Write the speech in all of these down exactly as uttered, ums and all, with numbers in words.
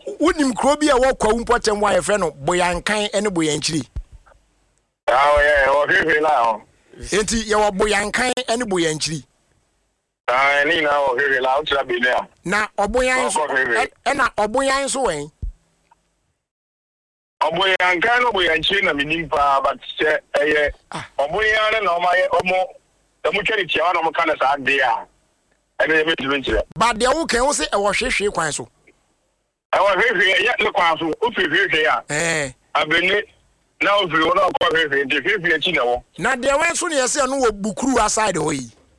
wonim kro bi a wo kwa umpotem wa ye frɛ no boyankan ene boyanchiri ah yeah o hwehwe na ho enti ye wo boyankan ene boyanchiri ah ni na o hwehwe la o tra bi na na oboyan so e na oboyan so wen oboyankan no boyanchiri na minimpa but eh oboyan na o ma ye omo emu twere tia na o ka na sa de a ene be tibentire ba de wo kan wo se e wo hwehwe kwan so I was very yet look on so if you here. Eh, I've been now if you want to go very if you know. Now, there went soon, yes, I know Bukuru aside away.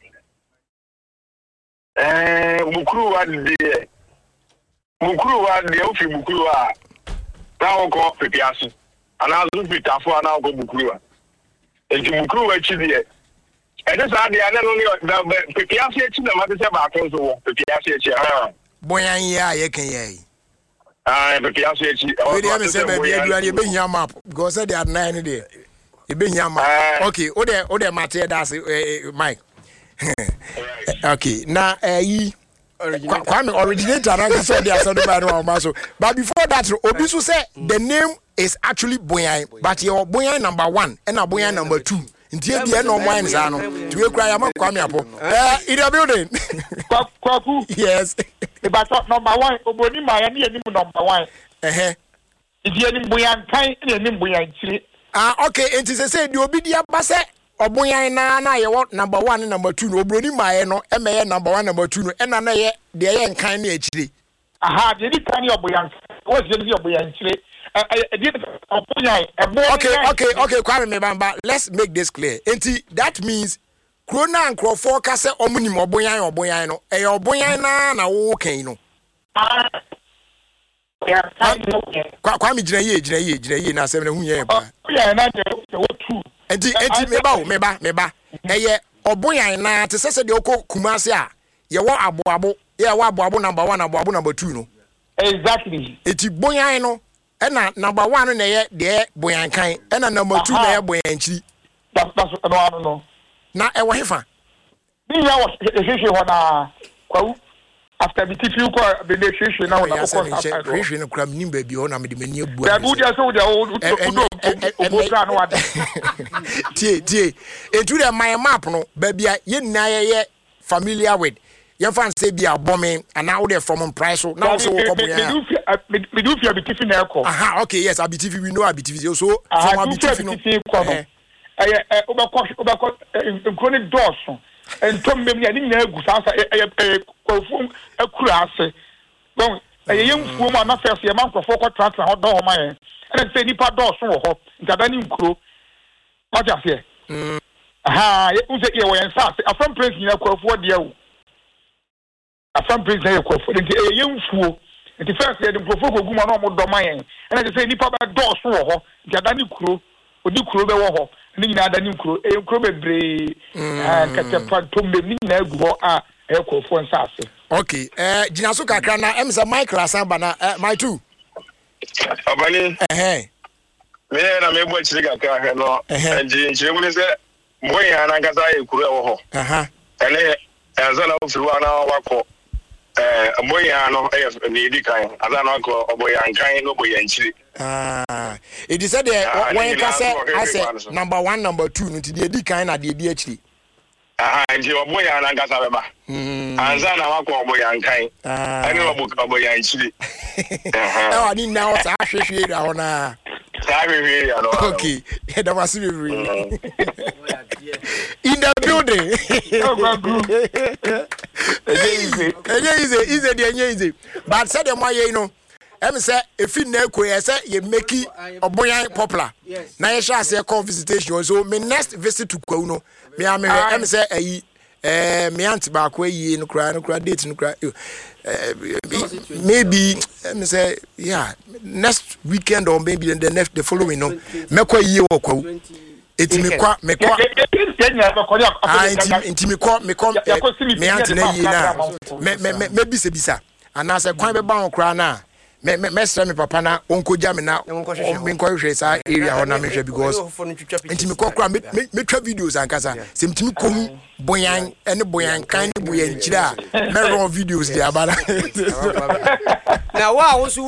Eh, Bukuru had the Bukuru had the Ofi Bukuru. Now go Pipiasi. And I'll do it for now go Bukuru. And to Bukuru actually. And that's how the other only the Pipiasi to the mother about also Pipiasi. Boyan ya, you can ye. Ah, but you say we dey say be aduane e be hia map because say they are nine there. E be hia map. Okay, o dey o dey matter that's Mike. Okay, now eh yi Kwame originator na say they are so by no so. But before that, obi so say the name is actually Boyan, but your Boyan number one and a Boyan number two. Ntie bia no mine sa no. Tuwe kra ya ma Kwame apo. Eh, in the building. Kwaku. Yes. But number one, Oboni my any number one. Eh. If you any Boyan kind, any Boyan chile. Ah, okay. It is say the obidia base Oboyan na na ye what number one and number two. Obroni my no, e me number one, number two no. E na na ye de ye kind na chile. Aha, the kind of Boyan. What's the Boyan chile? Okay, okay, okay, Kwame Mebamba, let's make this clear. Enti, that means Krona and Crawford Kase Omuni Moboyan or Boyano, a Boyana na walking no. Kwame Jay, Jay, Jay, na seven years. Yeah, not true. Enti, enti, meba, meba, meba. Eye, Oboyana, to say the Oko Kumasia, ya wa abu abu, ya wa abu number one, abu number two no. Exactly. Eti Boyano. Ena number one na ye de boyankan ena number two na ye boyanchi that's that's no I don't know na e wo hefa bi ya was ehwehwe ho na kwa after the tifu ko be dey hwehwe na na ko hwehwe no kram nim ba bi ho na me de mani abu da bu dia so dia o o tra no wada tie tie etu de my map no ba bia ye nna ye familiar with you fan say be a bombing and now they're from price so now so come here me do fear be tiffin na call aha okay yes abi T V we know abi T V so from abi T V no eh eh obako obako chronic doors and tom me ni na egu sa sa eh kwafum akura ase don eh yemfuo ma na first ye man kwafo ko tractor ho don ho ma eh and say nipa doors wo ho ntada ni nkuro what you say mm aha you say ye wo yen sa afam prince ni kwafo de awu afam prince na kwafo de eh yemfuo the first year the profoko guma no mo do mayen and I say nipa ba doors wo ho ntada ni nkuro odi kuro be wo ho ni nyina ada ni nkuro e nkuro bebre ah katepa tombe ni nyina egu ho a e kwafo nsase okay eh gina so kakra na em say Michael Asamba na my two abani eh me na me bo chiri kakra he no nji nji mu ni se mo ya na nkasa e kuro wo ho aha ene azana ofuru ana wako eh moya no eh ni di kan azana ko oboyan kan no boyan chiri ah it is said there when ka say I say number one number two no ti di kan na di di achiri ah nje oboyan na ngasa beba azana wako oboyan kan ene oboyan chiri eh ani na o ta hwehwe da ho na ta hwehwe ya no okay da was really in the building easy easy easy dey easy but said the moye you know em say efi na ekoye say ye make oboyan popular na ye sha say call visitation so me next visit to Kwawu no me am em say ayi eh me aunt ba ko yi no kra no kra date no kra maybe em say yeah next weekend or maybe the next the following no me ko yi wo Kwawu etimi kwa me kwa ah intimi kwa me kwa me anti na yi na me me me bisa bisa ana se kwan be ba okra na me me mesra me papa na onkoja me na me nkwa hwe sa area ho na me hwe because intimi kwa kwa me me twa videos ankasa se intimi kom boyan ene boyan kan ne boyan kira me raw videos dia abana na wa wo